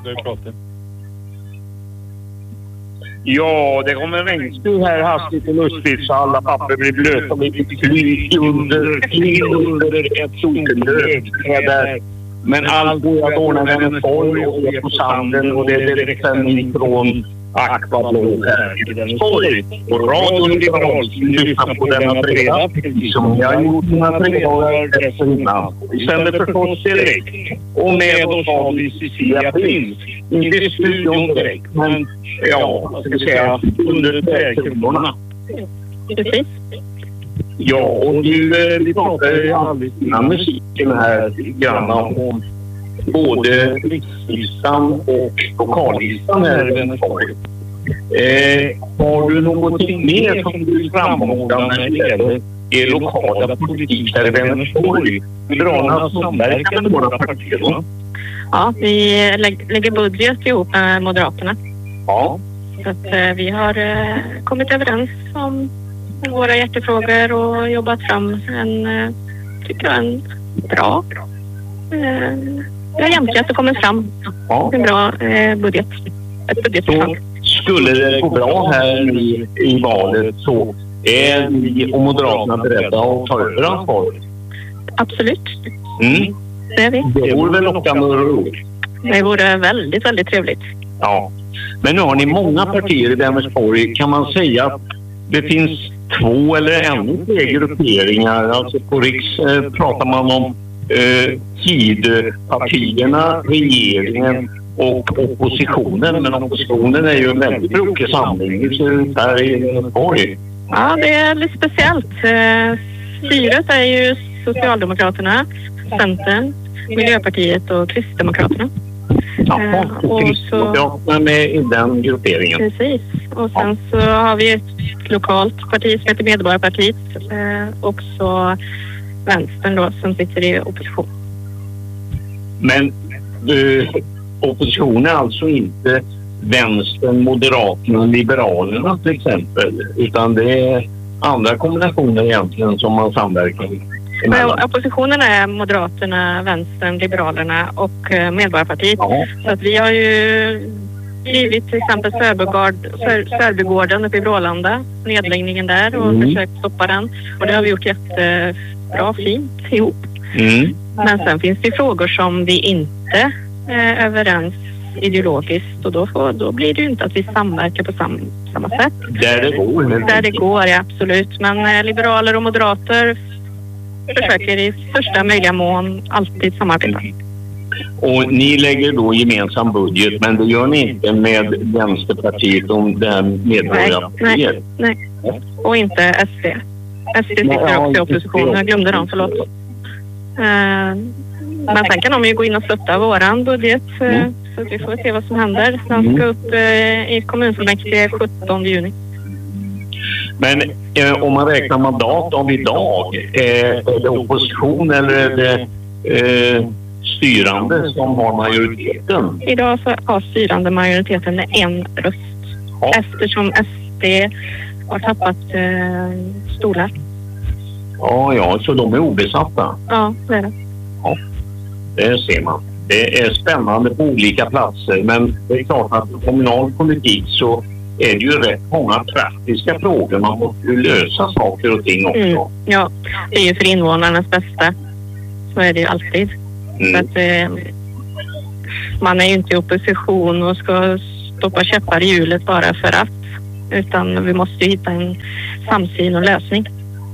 du pratar. Ja, det kommer en regnskur här hastigt och lustigt så alla papper blir blöta med flyg under ett solnöd. Men allt går att ordna med en form och det är på sanden och det är direktsändning från Aquablå här i Vänersborg. Och Radio Liberal lyssnar på denna fredag som jag har gjort mina fredagar dessförinnan. Vi sänder förstås direkt. Och med oss har vi Cecilia Prins. Inte i studion direkt, men ja, vad ska vi säga, under trädkronorna. Precis. Ja, och du, vi pratar ju alldeles innan musiken här grann om både rikslistan och lokallistan här i Vänersborg. Har du någonting mer som du vill framhålla när det gäller er lokala politik här i Vänersborg? Liberalerna samverkar med våra partier, va? Ja, vi lägger budget ihop med Moderaterna. Ja. Så att vi har kommit överens om våra hjärtefrågor och jobbat fram en bra jämställdhet har kommit fram. Ja. En bra budget. Ett budgetförslag. Skulle det gå bra här i valet så är ni och Moderaterna beredda att ta över ansvaret? Absolut. Mm. Det är vi. Det vore väl lockande och roligt? Det vore väldigt, väldigt trevligt. Ja. Men nu har ni många partier i Vänersborg. Kan man säga att det finns 2 eller ännu fler grupperingar? Alltså på riks pratar man om Tidöpartierna, regeringen och oppositionen. Men oppositionen är ju en väldigt brokig samling här i Vänersborg. Ja, det är lite speciellt. Styret är ju Socialdemokraterna, Centern, Miljöpartiet och Kristdemokraterna. Ja, Kristdemokraterna med i den grupperingen. Precis. Och sen så har vi ett lokalt parti som heter Medborgarpartiet. Och så Vänstern då som sitter i opposition. Men oppositionen är alltså inte Vänstern, Moderaterna, Liberalerna till exempel. Utan det är andra kombinationer egentligen som man samverkar med. Oppositionen är Moderaterna, Vänstern, Liberalerna och Medborgarpartiet. Ja. Så att vi har ju givit till exempel Sörbygården uppe i Brålanda, nedläggningen där och försökt stoppa den. Och det har vi gjort jättebra, fint ihop. Mm. Men sen finns det frågor som vi inte är överens ideologiskt och då blir det ju inte att vi samverkar på samma sätt. Där det går. Där det går, ja, absolut. Men liberaler och moderater försöker i största möjliga mån alltid samarbeta. Och ni lägger då gemensam budget, men det gör ni inte med Vänsterpartiet och det här Medborgarpartiet? Nej. Och inte SD. SD sitter också i opposition. Jag glömde dem, förlåt. Men sen kan de ju gå in och stötta våran budget. Så att vi får se vad som händer. Den ska upp i kommunfullmäktige 17 juni. Men om man räknar mandat om idag, är det opposition eller är det styrande som har majoriteten? Idag så har styrande majoriteten med 1 röst. Ja. Eftersom SD har tappat stolar. Ja, så de är obesatta? Ja, det är det. Ja, det ser man. Det är spännande på olika platser, men det är klart att i kommunal politik så är det ju rätt många praktiska frågor. Man måste ju lösa saker och ting också. Ja, det är ju för invånarnas bästa. Så är det ju alltid. Så att, man är ju inte i opposition och ska stoppa käppar i hjulet bara för att. Utan vi måste ju hitta en samsyn och lösning.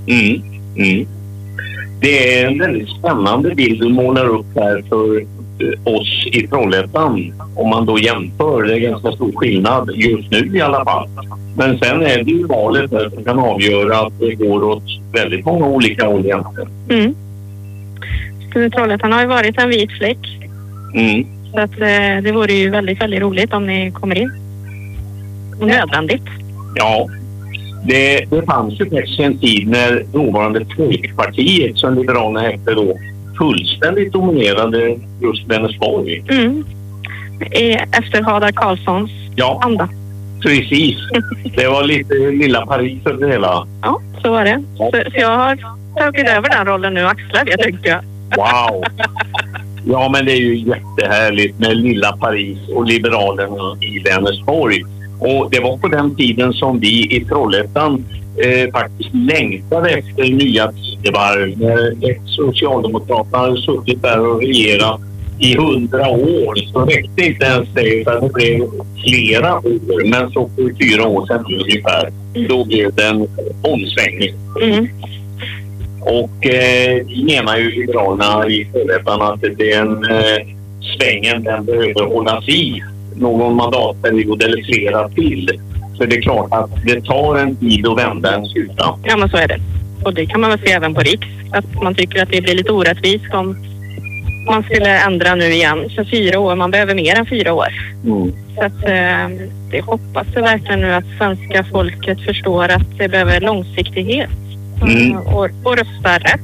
Det är en väldigt spännande bild du målar upp här för oss i Trollhättan. Om man då jämför, det är ganska stor skillnad just nu i alla fall. Men sen är det ju valet där som kan avgöra att det går åt väldigt många olika håll egentligen. Trollhättan har ju varit en vit fläck. Så att det vore ju väldigt, väldigt roligt om ni kommer in. Och nödvändigt. Ja. Det fanns ju faktiskt en tid när dåvarande Folkpartiet som Liberalerna hette då fullständigt dominerade just Vänersborg. Efter Hadar Karlssons anda. Precis. Det var lite lilla Paris för det hela. Ja, så var det. Så jag har tagit över den rollen nu, axlar det tycker jag. Wow! Ja, men det är ju jättehärligt med lilla Paris och Liberalerna i Vänersborg. Och det var på den tiden som vi i Trollhättan faktiskt längtade efter nya tidevarv. Socialdemokraterna hade suttit där och regerat i 100 år. Så räckte inte ens det, utan det blev flera år. Men så för 4 år sedan ungefär, då blev det en omsvängning. Mm. Och vi menar ju Liberalerna i Trollhättan att den svängen den behöver hållas i någon mandatperiod eller flera till. Så det är klart att det tar en tid att vända en skuta. Ja, men så är det. Och det kan man väl se även på Riks. Att man tycker att det blir lite orättvist om man skulle ändra nu igen. Så 4 år, man behöver mer än 4 år. Mm. Så att det hoppas jag verkligen nu att svenska folket förstår att det behöver långsiktighet. Och rösta rätt.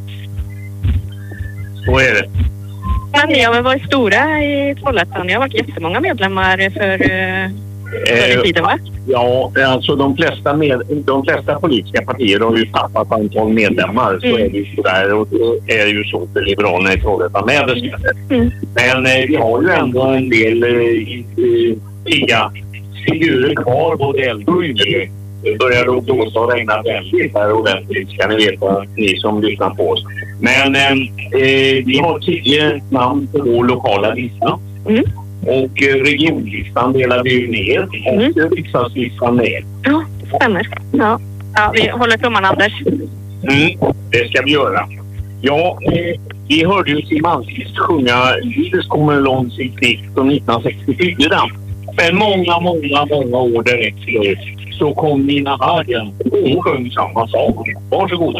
Så är det. Men ni har väl varit stora i Trollhättan. Ni har varit jättemånga medlemmar för tiden, va? Ja, alltså de flesta politiska partier har ju tappat antal medlemmar. Så är det ju där, och det är ju så för Liberalerna i Trollhättan med det. Men vi har ju ändå en del pigga figurer kvar, både äldre och yngre. Det börjar att blåsa och regna väldigt här ordentligt, ska ni veta, ni som lyssnar på oss. Men vi har 10 namn på vår lokala lista. Och regionlistan delar vi ju ner och riksdagslistan ner. Ja, det stämmer. Ja, vi håller tummarna, Anders. Det ska vi göra. Ja, vi hörde ju Siw Malmkvist sjunga Livets kommer långsiktigt från 1964. Men många år därefter så kom Nina Hagen och hon sjöng samma sak. Varsågoda.